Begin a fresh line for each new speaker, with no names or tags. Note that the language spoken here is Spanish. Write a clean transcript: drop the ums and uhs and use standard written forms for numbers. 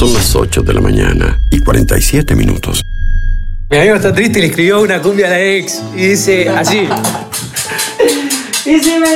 Son las 8 de la mañana y 47 minutos.
Mi amigo está triste y le escribió una cumbia a la ex. Y dice así.